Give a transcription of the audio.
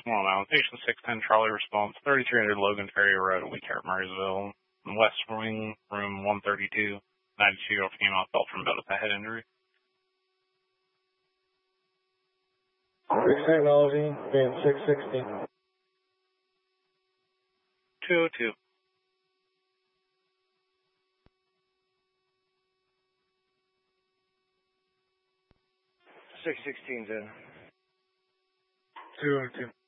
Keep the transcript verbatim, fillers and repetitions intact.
Small Mountain. Station six ten, Charlie response, thirty-three hundred Logan Ferry Road, Weecar, Murraysville. West Wing, room one thirty-two. ninety-two-year-old female fell from bed with a head injury. Six Technology, being six sixty. two oh two. six sixteen's in. two oh two.